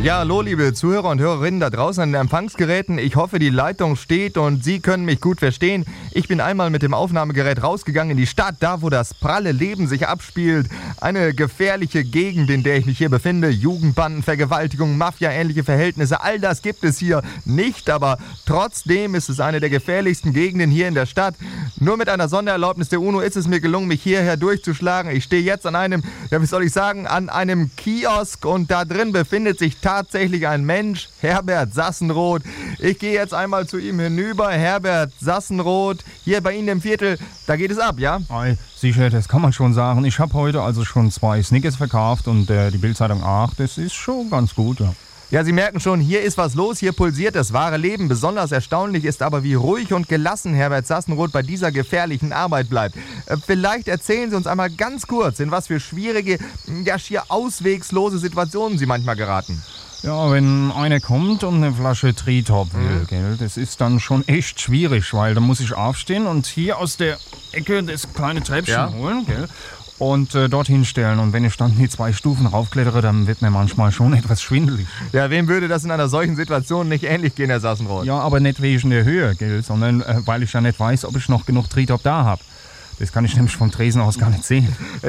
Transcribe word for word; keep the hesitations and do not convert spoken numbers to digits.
Ja, hallo liebe Zuhörer und Hörerinnen da draußen an den Empfangsgeräten. Ich hoffe, die Leitung steht und Sie können mich gut verstehen. Ich bin einmal mit dem Aufnahmegerät rausgegangen in die Stadt, da wo das pralle Leben sich abspielt. Eine gefährliche Gegend, in der ich mich hier befinde. Jugendbanden, Vergewaltigungen, Mafia-ähnliche Verhältnisse, all das gibt es hier nicht. Aber trotzdem ist es eine der gefährlichsten Gegenden hier in der Stadt. Nur mit einer Sondererlaubnis der UNO ist es mir gelungen, mich hierher durchzuschlagen. Ich stehe jetzt an einem, ja wie soll ich sagen, an einem Kiosk und da drin befindet sich tatsächlich ein Mensch, Herbert Sassenroth. Ich gehe jetzt einmal zu ihm hinüber. Herbert Sassenroth, hier bei Ihnen im Viertel, da geht es ab, ja? Ei, sicher, das kann man schon sagen. Ich habe heute also schon zwei Snickers verkauft und äh, die Bildzeitung auch. Das ist schon ganz gut, ja. Ja, Sie merken schon, hier ist was los, hier pulsiert das wahre Leben. Besonders erstaunlich ist aber, wie ruhig und gelassen Herbert Sassenroth bei dieser gefährlichen Arbeit bleibt. Äh, vielleicht erzählen Sie uns einmal ganz kurz, in was für schwierige, ja schier auswegslose Situationen Sie manchmal geraten. Ja, wenn einer kommt und eine Flasche Tritop will, mhm. gell, das ist dann schon echt schwierig, weil da muss ich aufstehen und hier aus der Ecke das kleine Treppchen ja. holen, gell, und äh, dorthin stellen. Und wenn ich dann die zwei Stufen raufklettere, dann wird mir manchmal schon etwas schwindelig. Ja, wem würde das in einer solchen Situation nicht ähnlich gehen, Herr Sassenroth? Ja, aber nicht wegen der Höhe, gell, sondern äh, weil ich ja nicht weiß, ob ich noch genug Tritop da habe. Das kann ich nämlich vom Tresen aus gar nicht sehen.